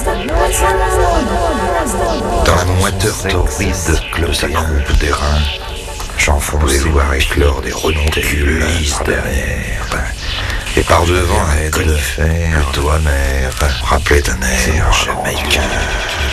Dans la moiteur torride de sa croupe d'airain, j'enfonçais voir éclore des renoncules lisses derrière. Et par devant un conifère, doigt mère, rappelait un air jamaïcain.